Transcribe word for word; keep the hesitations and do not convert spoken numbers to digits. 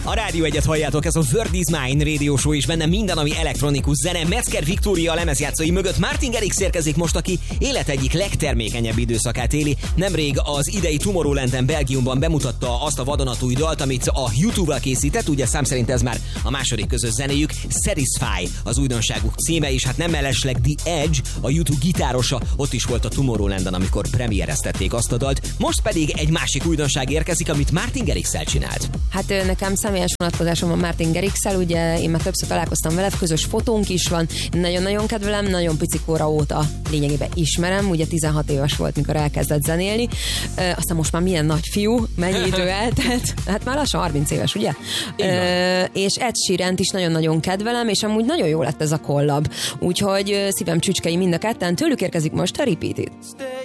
A Rádió Egyet halljátok, ez a Word is Mine Radio Show, és benne minden, ami elektronikus zene. Metzger Viktória a lemezjátszói mögött. Martin Garrix érkezik most, aki élet egyik legtermékenyebb időszakát éli. Nemrég az idei Tomorrowlanden Belgiumban bemutatta azt a vadonatúj dalt, amit a YouTube-val készített, ugye szám szerint ez már a második közös zenéjük. Satisfy az újdonságuk címe, és hát nem mellesleg The Edge, a YouTube gitárosa, ott is volt a Tomorrowlanden, amikor premiereztették azt a dalt. Most pedig egy másik újdonság érkezik, amit Martin Garrix-szel csinált. Hát nekem személyes vonatkozásom van Martin Garrix-szel, ugye én már többször találkoztam vele, közös fotónk is van, nagyon-nagyon kedvelem, nagyon picikóra óta lényegében ismerem, ugye tizenhat éves volt, mikor elkezdett zenélni, e, aztán most már milyen nagy fiú, mennyi idő eltelt, hát már lassan harminc éves, ugye? E, és Ed Sheerant is nagyon-nagyon kedvelem, és amúgy nagyon jó lett ez a collab, úgyhogy szívem csücskei mind a ketten, tőlük érkezik most a Repeat It.